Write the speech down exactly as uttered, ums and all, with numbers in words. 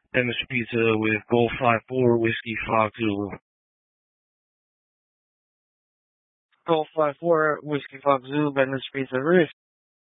Dennis Pizza with Gold five four Whiskey Fox Zulu. Gold five four Whiskey Fox Zulu, Dennis Pizza Risk.